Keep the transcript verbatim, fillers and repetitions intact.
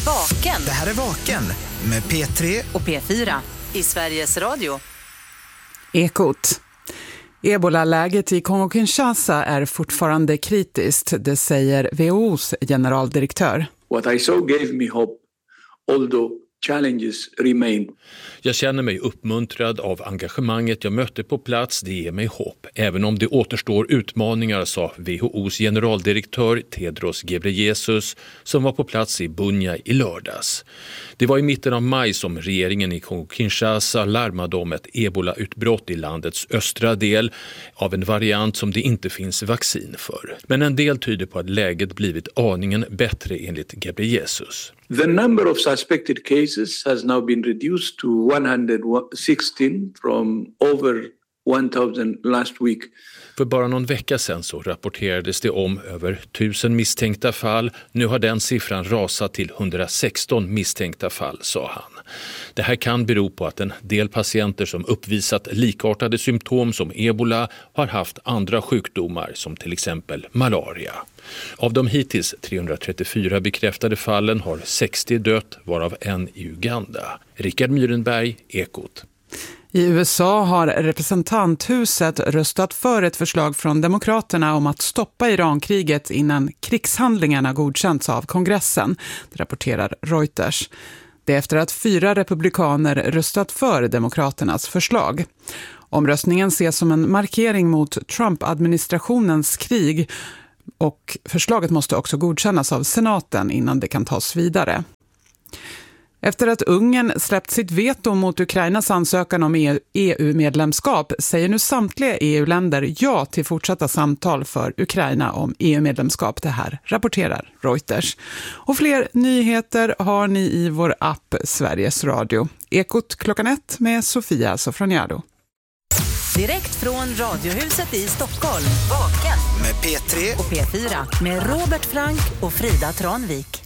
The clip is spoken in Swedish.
Vaken. Det här är Vaken med P tre och P fyra i Sveriges Radio. Ekot. Ebola-läget i Kongo-Kinshasa är fortfarande kritiskt, det säger W H O:s generaldirektör. What I saw gave me hope, although challenges remain. Jag känner mig uppmuntrad av engagemanget jag mötte på plats, det ger mig hopp. Även om det återstår utmaningar, sa W H O:s generaldirektör Tedros Ghebreyesus som var på plats i Bunia i lördags. Det var i mitten av maj som regeringen i Kongo-Kinshasa larmade om ett ebola-utbrott i landets östra del av en variant som det inte finns vaccin för. Men en del tyder på att läget blivit aningen bättre enligt Ghebreyesus. The number of suspected cases has now been reduced to one hundred sixteen from over one thousand last week. För bara någon vecka sedan så rapporterades det om över tusen misstänkta fall. Nu har den siffran rasat till hundrasexton misstänkta fall, sa han. Det här kan bero på att en del patienter som uppvisat likartade symptom som ebola har haft andra sjukdomar som till exempel malaria. Av de hittills trehundratrettiofyra bekräftade fallen har sextio dött, varav en i Uganda. Rickard Myrenberg, Ekot. I U S A har representanthuset röstat för ett förslag från demokraterna om att stoppa Irankriget innan krigshandlingarna godkänts av kongressen, rapporterar Reuters. Det är efter att fyra republikaner röstat för demokraternas förslag. Omröstningen ses som en markering mot Trump-administrationens krig och förslaget måste också godkännas av senaten innan det kan tas vidare. Efter att Ungern släppt sitt veto mot Ukrainas ansökan om E U-medlemskap säger nu samtliga E U-länder ja till fortsatta samtal för Ukraina om E U-medlemskap. Det här rapporterar Reuters. Och fler nyheter har ni i vår app Sveriges Radio. Ekot klockan ett med Sofia Sofroniado. Direkt från Radiohuset i Stockholm. Vaken med P tre och P fyra med Robert Frank och Frida Tranvik.